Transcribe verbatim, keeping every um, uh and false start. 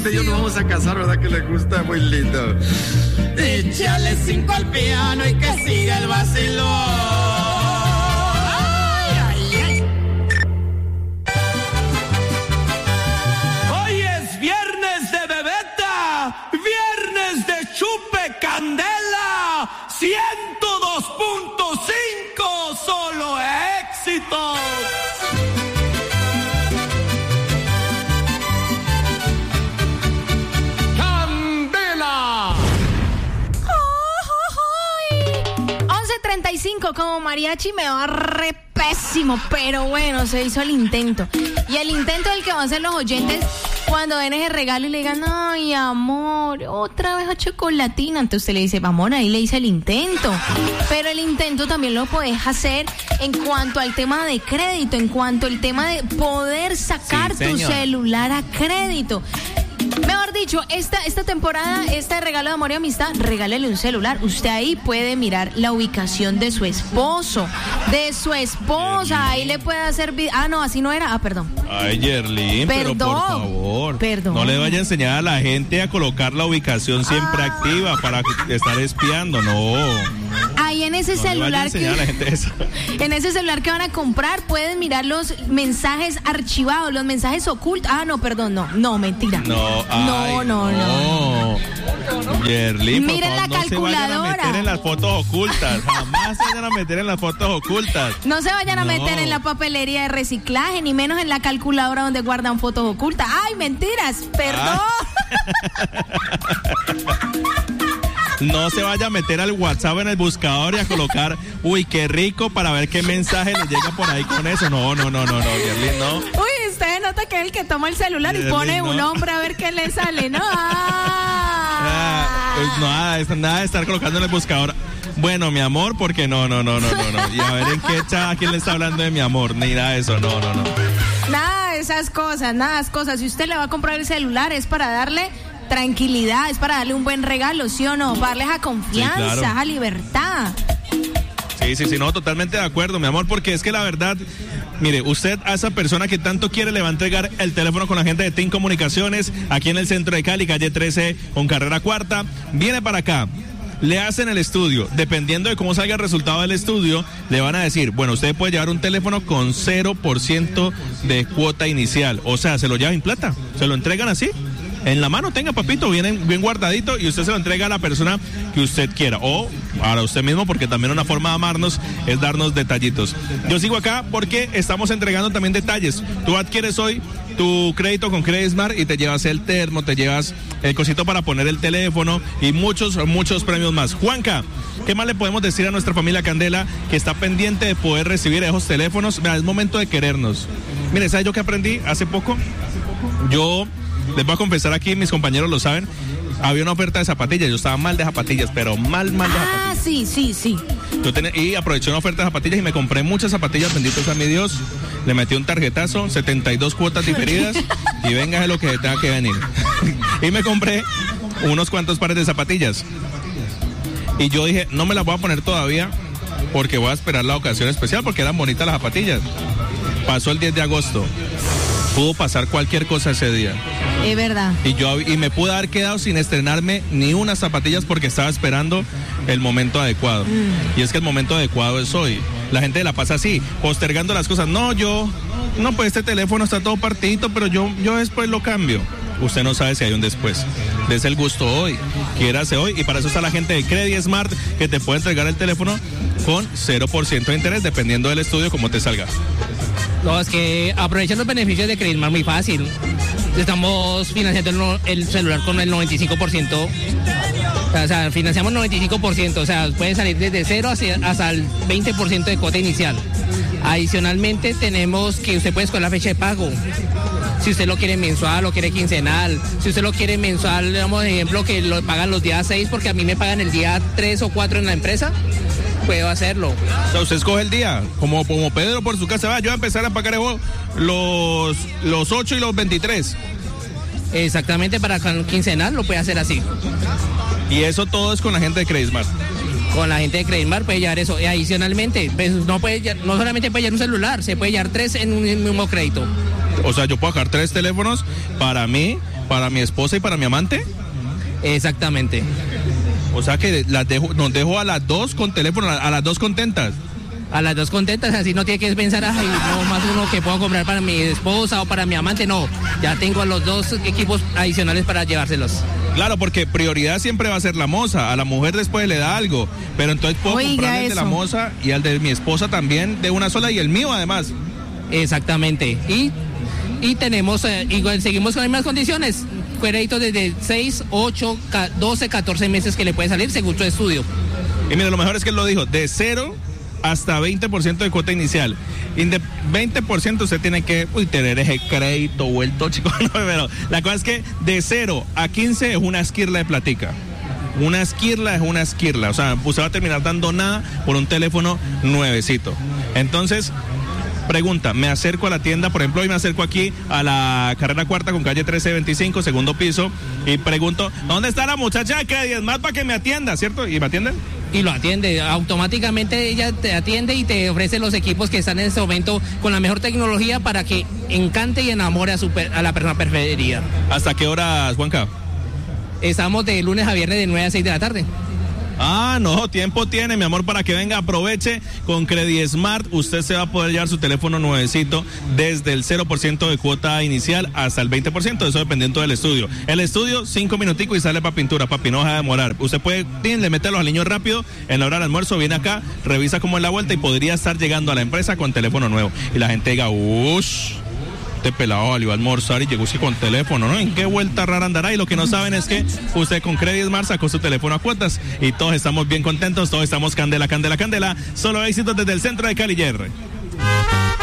usted y yo nos vamos a casar, ¿verdad? Que le gusta, muy lindo. Échale cinco al piano y que siga el vacilón. Candela ciento dos punto cinco, solo éxitos. Candela. once treinta y cinco como mariachi me va re pésimo, pero bueno, se hizo el intento. Y el intento es el que van a hacer los oyentes cuando den ese regalo y le digan, ay, amor, otra vez a chocolatina. Entonces usted le dice, amor, ahí le hice el intento. Pero el intento también lo podés hacer en cuanto al tema de crédito, en cuanto al tema de poder sacar sí, tu celular a crédito. Mejor dicho, esta, esta temporada, este regalo de amor y amistad, regálele un celular. Usted ahí puede mirar la ubicación de su esposo, de su esposa. Ahí le puede hacer... Vi- ah, no, así no era. Ah, perdón. Ay, Yerlin, pero por favor. Perdón. No le vaya a enseñar a la gente a colocar la ubicación siempre ah. activa para estar espiando, no. Ahí en ese no celular que... a la gente eso. En ese celular que van a comprar pueden mirar los mensajes archivados, los mensajes ocultos. Ah, no, perdón, no. No, mentira. No. Ay, no, no, no. no. Yerlin, miren por favor, la no calculadora. se vayan a meter en las fotos ocultas. Jamás se vayan a meter en las fotos ocultas. No se vayan a no. meter en la papelería de reciclaje, ni menos en la calculadora donde guardan fotos ocultas. Ay, mentiras, perdón. No se vaya a meter al WhatsApp en el buscador y a colocar, uy, qué rico, para ver qué mensaje le llega por ahí con eso. No, no, no, no, no, Yerlin, no. Uy, usted nota que es el que toma el celular Yerlin, y pone no. un nombre a ver qué le sale, ¿no? Ah, pues nada, nada de estar colocando en el buscador. Bueno, mi amor, porque no, no, no, no, no, no. Y a ver en qué chat, a quién le está hablando de mi amor, ni nada de eso, no, no, no. Nada de esas cosas, nada de esas cosas. Si usted le va a comprar el celular es para darle tranquilidad, es para darle un buen regalo, ¿sí o no? Para darle esa confianza, sí, claro. a libertad. Sí, sí, sí, no, totalmente de acuerdo, mi amor, porque es que la verdad, mire, usted a esa persona que tanto quiere le va a entregar el teléfono con la gente de T I N Comunicaciones, aquí en el centro de Cali, calle trece, con carrera cuarta, viene para acá. Le hacen el estudio, dependiendo de cómo salga el resultado del estudio, le van a decir, bueno, usted puede llevar un teléfono con cero por ciento de cuota inicial, o sea, se lo lleva en plata, se lo entregan así. En la mano tenga, papito, bien, bien guardadito, y usted se lo entrega a la persona que usted quiera, o para usted mismo, porque también una forma de amarnos es darnos detallitos. Yo sigo acá porque estamos entregando también detalles. Tú adquieres hoy tu crédito con Credismart y te llevas el termo, te llevas el cosito para poner el teléfono y muchos, muchos premios más. Juanca, ¿qué más le podemos decir a nuestra familia Candela que está pendiente de poder recibir esos teléfonos? Mira, es momento de querernos. Mire, ¿sabes yo qué aprendí hace poco? Yo... Les voy a confesar aquí, mis compañeros lo saben, había una oferta de zapatillas, yo estaba mal de zapatillas, pero mal, mal de zapatillas. Ah, sí, sí, sí. Yo tenía, y aproveché una oferta de zapatillas y me compré muchas zapatillas, bendito sea mi Dios, le metí un tarjetazo, setenta y dos cuotas diferidas, y venga de lo que tenga que venir. Y me compré unos cuantos pares de zapatillas. Y yo dije, no me las voy a poner todavía, porque voy a esperar la ocasión especial, porque eran bonitas las zapatillas. Pasó el diez de agosto. Pudo pasar cualquier cosa ese día. Es verdad. Y yo y me pude haber quedado sin estrenarme ni unas zapatillas porque estaba esperando el momento adecuado. Mm. Y es que el momento adecuado es hoy. La gente la pasa así, postergando las cosas. No, yo, no, pues este teléfono está todo partidito, pero yo, yo después lo cambio. Usted no sabe si hay un después. Des el gusto hoy, quiérase hoy. Y para eso está la gente de Credismart, que te puede entregar el teléfono con cero por ciento de interés, dependiendo del estudio, como te salga. No, es que aprovechan los beneficios de Credismart muy fácil. Estamos financiando el, el celular con el noventa y cinco por ciento. O sea, financiamos noventa y cinco por ciento. O sea, puede salir desde cero hacia, hasta el veinte por ciento de cuota inicial. Adicionalmente, tenemos que usted puede escoger la fecha de pago. Si usted lo quiere mensual, lo quiere quincenal. Si usted lo quiere mensual, digamos, de ejemplo, que lo pagan los días seis, porque a mí me pagan el día tres o cuatro en la empresa. Puedo hacerlo. O sea, usted escoge el día, como, como Pedro por su casa. Va, yo voy a empezar a pagar los, los ocho y los veintitrés. Exactamente, para quincenal lo puede hacer así. Y eso todo es con la gente de Credismart. Con la gente de Credismart puede llevar eso. Y adicionalmente, pues, no, puede, no solamente puede llevar un celular, se puede llevar tres en un mismo crédito. O sea, yo puedo dejar tres teléfonos para mí, para mi esposa y para mi amante. Exactamente. O sea que las dejo, nos dejo a las dos con teléfono, a las dos contentas. A las dos contentas, así no tiene que pensar, ay, no más uno que puedo comprar para mi esposa o para mi amante, no. Ya tengo a los dos equipos adicionales para llevárselos. Claro, porque prioridad siempre va a ser la moza. A la mujer después le da algo. Pero entonces puedo Oiga, comprarle el de la eso. moza y al de mi esposa también de una sola y el mío además. Exactamente. Y, y tenemos, eh, igual seguimos con las mismas condiciones. Créditos desde seis, ocho, doce, catorce meses que le puede salir según su estudio. Y mire, lo mejor es que él lo dijo, de cero hasta veinte por ciento de cuota inicial. Y de veinte por ciento usted tiene que uy, tener ese crédito vuelto, chicos. No, pero la cosa es que de cero a quince es una esquirla de platica. Una esquirla es una esquirla. O sea, usted va a terminar dando nada por un teléfono nuevecito. Entonces, pregunta, me acerco a la tienda, por ejemplo, hoy me acerco aquí a la carrera cuarta con calle trece veinticinco, segundo piso, y pregunto, ¿dónde está la muchacha de Credismart para que me atienda, cierto? ¿Y me atienden? Y lo atiende, automáticamente ella te atiende y te ofrece los equipos que están en este momento con la mejor tecnología para que encante y enamore a, su, a la persona preferida. ¿Hasta qué horas, Juanca? Estamos de lunes a viernes de nueve a seis de la tarde. Ah, no, tiempo tiene, mi amor, para que venga, aproveche con Credismart. Usted se va a poder llevar su teléfono nuevecito desde el cero por ciento de cuota inicial hasta el veinte por ciento, eso dependiendo del estudio. El estudio, cinco minuticos y sale para pintura, papi, no deja de demorar. Usted puede, le mete a los niños rápido, en la hora del almuerzo, viene acá, revisa cómo es la vuelta y podría estar llegando a la empresa con teléfono nuevo. Y la gente diga, uff, este pelado valió a almorzar y llegó así con teléfono, ¿no? ¿En qué vuelta rara andará? Y lo que no saben es que usted con Credismart sacó su teléfono a cuotas y todos estamos bien contentos, todos estamos candela, candela, candela. Solo éxitos desde el centro de Cali, R.